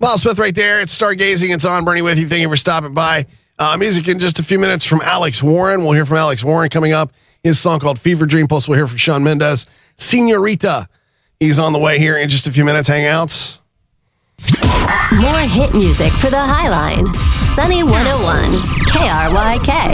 Paul Smith right there. It's Stargazing. It's on. Bernie with you. Thank you for stopping by. Music in just a few minutes from Alex Warren. We'll hear from Alex Warren coming up. His song called Fever Dream. Plus, we'll hear from Shawn Mendes. Senorita. He's on the way here in just a few minutes. Hangouts. More hit music for the Highline. Sunny 101. KRYK.